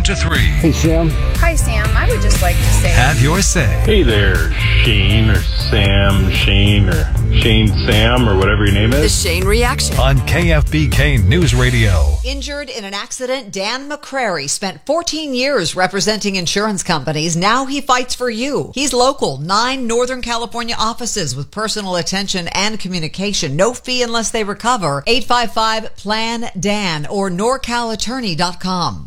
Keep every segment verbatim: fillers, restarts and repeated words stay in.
one to three. Hey, Sam. Hi, Sam. I would just like to say... Have your say. Hey there, Shane or Sam, Shane or Shane Sam or whatever your name The is. Shane Reaction. On K F B K News Radio. Injured in an accident, Dan McCrary spent fourteen years representing insurance companies. Now he fights for you. He's local, nine Northern California offices with personal attention and communication. No fee unless they recover. eight five five plan Dan or norcal attorney dot com.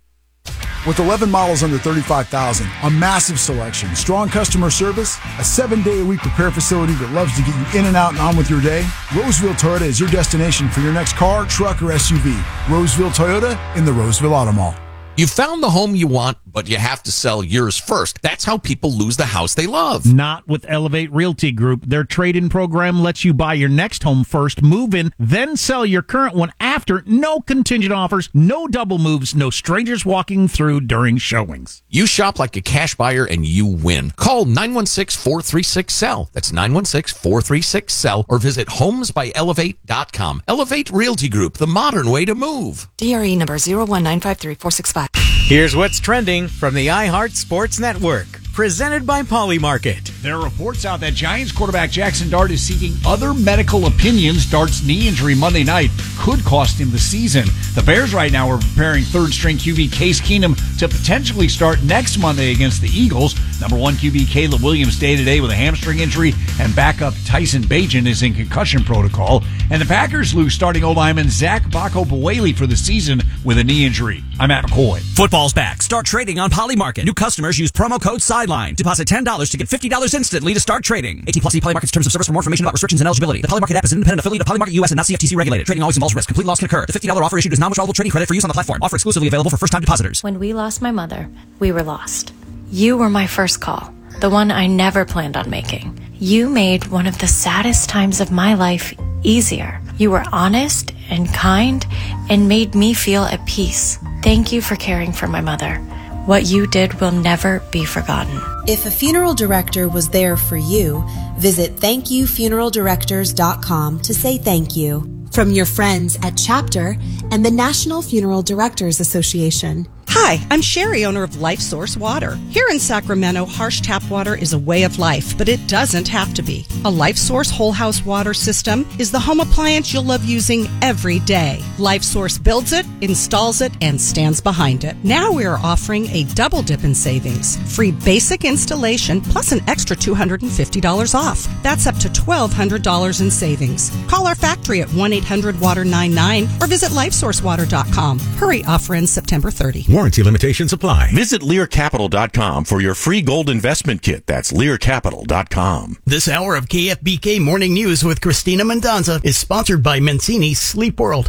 With eleven models under thirty-five thousand, a massive selection, strong customer service, a seven-day-a-week repair facility that loves to get you in and out and on with your day, Roseville Toyota is your destination for your next car, truck, or S U V. Roseville Toyota in the Roseville Auto Mall. You found the home you want, but you have to sell yours first. That's how people lose the house they love. Not with Elevate Realty Group. Their trade-in program lets you buy your next home first, move in, then sell your current one after. No contingent offers, no double moves, no strangers walking through during showings. You shop like a cash buyer and you win. Call nine one six, four three six, S E L L. That's nine one six, four three six, S E L L or visit homes by elevate dot com. Elevate Realty Group, the modern way to move. D R E number zero one nine five three four six five. Here's what's trending from the iHeart Sports Network. Presented by Polymarket. There are reports out that Giants quarterback Jackson Dart is seeking other medical opinions. Dart's knee injury Monday night could cost him the season. The Bears right now are preparing third-string Q B Case Keenum to potentially start next Monday against the Eagles. Number one Q B Caleb Williams day-to-day with a hamstring injury, and backup Tyson Bagent is in concussion protocol. And the Packers lose starting O-lineman Zach Bako-Buwele for the season with a knee injury. I'm Matt McCoy. Football's back. Start trading on Polymarket. New customers use promo code SIDELINE. Deposit ten dollars to get fifty dollars instantly to start trading. eighteen plus E Polymarket's terms of service for more information about restrictions and eligibility. The Polymarket app is an independent affiliate of Polymarket U S and not C F T C regulated. Trading always involves risk. Complete loss can occur. The fifty dollars offer issued is non-withdrawable trading credit for use on the platform. Offer exclusively available for first-time depositors. When we lost my mother, we were lost. You were my first call, the one I never planned on making. You made one of the saddest times of my life easier. You were honest and kind and made me feel at peace. Thank you for caring for my mother. What you did will never be forgotten. If a funeral director was there for you, visit thank you funeral directors dot com to say thank you. From your friends at Chapter and the National Funeral Directors Association. Hi, I'm Sherry, owner of Life Source Water. Here in Sacramento, harsh tap water is a way of life, but it doesn't have to be. A Life Source whole house water system is the home appliance you'll love using every day. Life Source builds it, installs it, and stands behind it. Now we are offering a double dip in savings. Free basic installation plus an extra two hundred fifty dollars off. That's up to twelve hundred dollars in savings. Call our factory at one eight hundred water nine nine or visit life source water dot com. Hurry, offer ends September thirtieth. Warranty limitations apply. Visit lear capital dot com for your free gold investment kit. That's lear capital dot com. This hour of K F B K Morning News with Christina Mendonza is sponsored by Mancini Sleep World.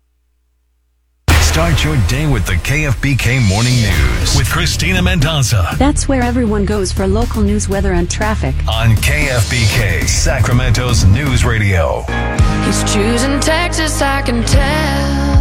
Start your day with the K F B K Morning News with Christina Mendonza. That's where everyone goes for local news, weather, and traffic. On K F B K, Sacramento's News Radio. He's choosing Texas, I can tell.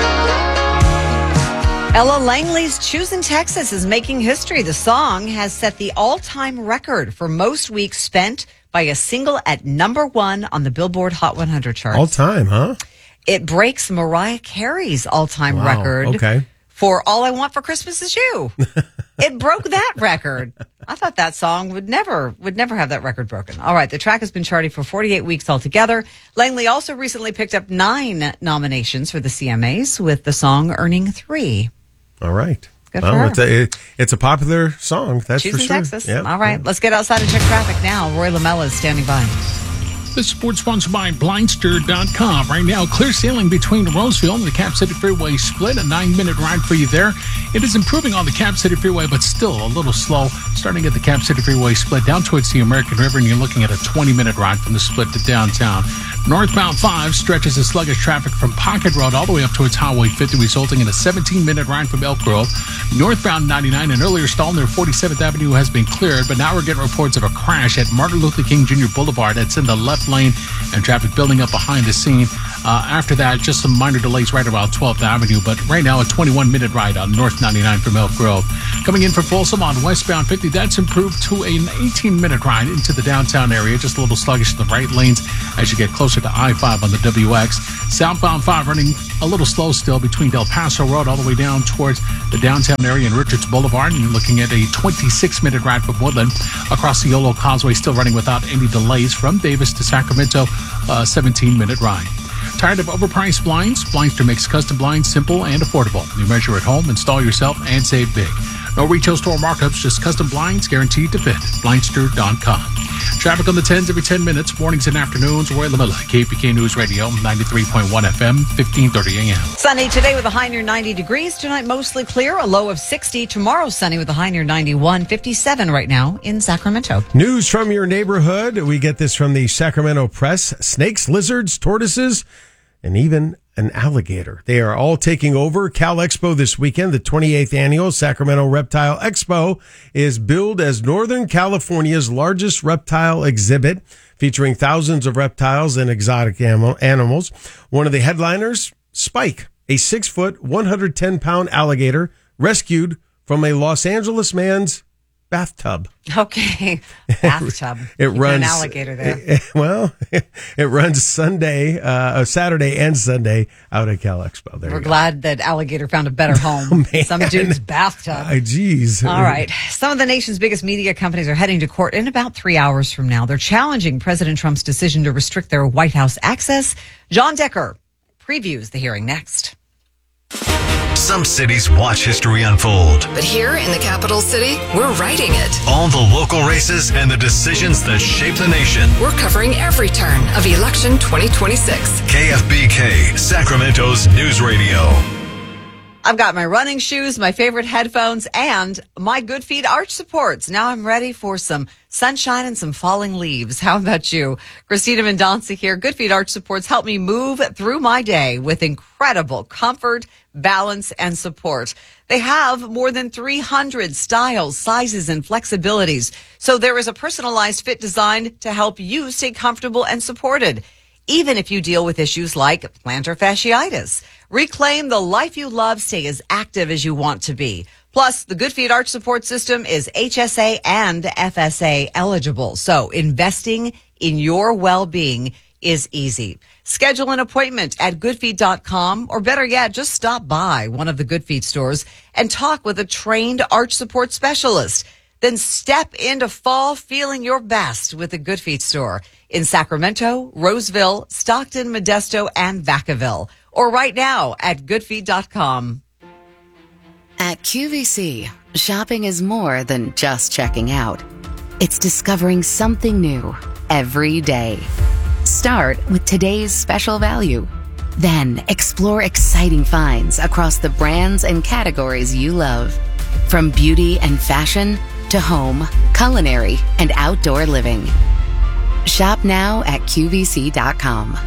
Ella Langley's Choosing Texas is making history. The song has set the all-time record for most weeks spent by a single at number one on the Billboard Hot one hundred charts. All time, huh? It breaks Mariah Carey's all-time Wow, record okay. for All I Want for Christmas Is You. It broke that record. I thought that song would never would never have that record broken. All right, the track has been charting for forty-eight weeks altogether. Langley also recently picked up nine nominations for the C M As, with the song earning three. All right. Good well, for her. It's a, it, it's a popular song, that's Choosing for sure. Texas. Yep. All right, let's get outside and check traffic now. Roy Lamella is standing by. This sports sponsored by Blindster dot com. Right now, clear sailing between Roseville and the Cap City Freeway split. A nine-minute ride for you there. It is improving on the Cap City Freeway, but still a little slow. Starting at the Cap City Freeway split down towards the American River, and you're looking at a twenty-minute ride from the split to downtown. Northbound five stretches of sluggish traffic from Pocket Road all the way up towards Highway fifty, resulting in a seventeen-minute ride from Elk Grove. Northbound ninety-nine, an earlier stall near forty-seventh Avenue has been cleared, but now we're getting reports of a crash at Martin Luther King Junior Boulevard. That's in the left lane, and traffic building up behind the scene. Uh, after that, just some minor delays right around twelfth Avenue, but right now a twenty-one-minute ride on North ninety-nine from Elk Grove. Coming in from Folsom on westbound fifty, that's improved to an eighteen-minute ride into the downtown area. Just a little sluggish in the right lanes as you get closer to I five on the W X. Southbound five running a little slow still between Del Paso Road all the way down towards the downtown area and Richards Boulevard. And you're looking at a twenty-six-minute ride from Woodland across the Yolo Causeway, still running without any delays from Davis to Sacramento, a seventeen-minute ride. Tired of overpriced blinds? Blindster makes custom blinds simple and affordable. You measure at home, install yourself, and save big. No retail store markups, just custom blinds guaranteed to fit. Blindster dot com. Traffic on the tens every ten minutes, mornings and afternoons. Roy LaMilla, K F B K News Radio, ninety-three point one F M, fifteen thirty A M. Sunny today with a high near ninety degrees. Tonight mostly clear, a low of sixty. Tomorrow sunny with a high near ninety-one, fifty-seven right now in Sacramento. News from your neighborhood. We get this from the Sacramento Press. Snakes, lizards, tortoises, and even an alligator. They are all taking over Cal Expo this weekend. The twenty-eighth annual Sacramento Reptile Expo is billed as Northern California's largest reptile exhibit, featuring thousands of reptiles and exotic animals. One of the headliners, Spike, a six-foot, one hundred ten pound alligator rescued from a Los Angeles man's bathtub. Okay, bathtub. It You put runs an alligator there. It, well, it runs Sunday, uh, Saturday, and Sunday out at Cal Expo. There We're you go. glad that alligator found a better home. Oh, Some dude's bathtub. Uh, geez. All right. Some of the nation's biggest media companies are heading to court in about three hours from now. They're challenging President Trump's decision to restrict their White House access. John Decker previews the hearing next. Some cities watch history unfold. But here in the capital city, we're writing it. All the local races and the decisions that shape the nation. We're covering every turn of election twenty twenty-six. K F B K, Sacramento's news radio. I've got my running shoes, my favorite headphones, and my Good Feet arch supports. Now I'm ready for some sunshine and some falling leaves. How about you? Christina Mendonca here. Good Feet arch supports help me move through my day with incredible comfort, balance, and support. They have more than three hundred styles, sizes, and flexibilities. So there is a personalized fit designed to help you stay comfortable and supported, even if you deal with issues like plantar fasciitis. Reclaim the life you love. Stay as active as you want to be. Plus, the Good Feet Arch Support System is H S A and F S A eligible. So investing in your well-being is easy. Schedule an appointment at good feet dot com, or better yet, just stop by one of the Good Feet stores and talk with a trained arch support specialist. Then step into fall feeling your best with the Good Feet store in Sacramento, Roseville, Stockton, Modesto, and Vacaville. Or right now at good feet dot com. At Q V C, shopping is more than just checking out. It's discovering something new every day. Start with today's special value. Then explore exciting finds across the brands and categories you love. From beauty and fashion to home, culinary, and outdoor living. Shop now at Q V C dot com.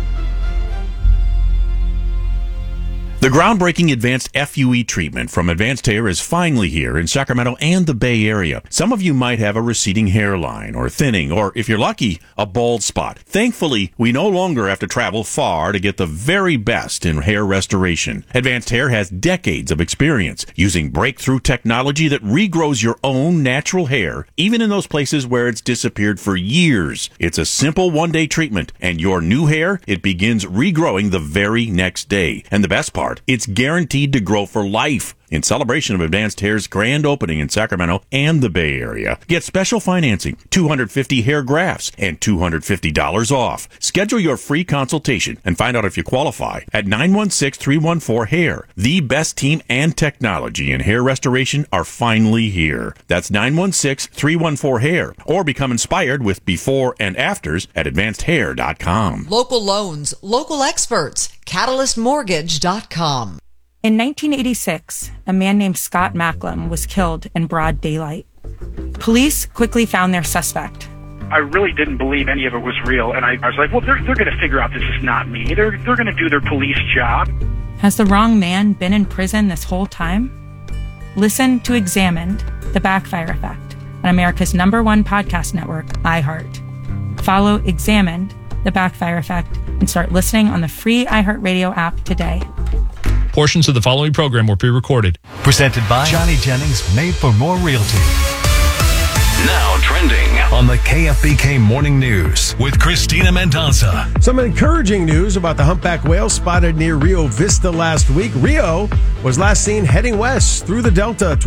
The groundbreaking advanced F U E treatment from Advanced Hair is finally here in Sacramento and the Bay Area. Some of you might have a receding hairline or thinning, or if you're lucky, a bald spot. Thankfully, we no longer have to travel far to get the very best in hair restoration. Advanced Hair has decades of experience using breakthrough technology that regrows your own natural hair, even in those places where it's disappeared for years. It's a simple one-day treatment, and your new hair, it begins regrowing the very next day. And the best part, it's guaranteed to grow for life. In celebration of Advanced Hair's grand opening in Sacramento and the Bay Area, get special financing, two hundred fifty hair grafts, and two hundred fifty dollars off. Schedule your free consultation and find out if you qualify at nine one six, three one four, hair. The best team and technology in hair restoration are finally here. That's nine one six, three one four, hair. Or become inspired with before and afters at advanced hair dot com. Local loans, local experts, catalyst mortgage dot com. In nineteen eighty-six, a man named Scott Macklem was killed in broad daylight. Police quickly found their suspect. I really didn't believe any of it was real, and I, I was like, well, they're, they're going to figure out this is not me. They're, they're going to do their police job. Has the wrong man been in prison this whole time? Listen to Examined, The Backfire Effect, on America's number one podcast network, iHeart. Follow Examined, The Backfire Effect, and start listening on the free iHeartRadio app today. Portions of the following program were pre-recorded. Presented by Johnny Jennings, Made for More Realty. Now trending on the K F B K Morning News with Christina Mendoza. Some encouraging news about the humpback whale spotted near Rio Vista last week. Rio was last seen heading west through the Delta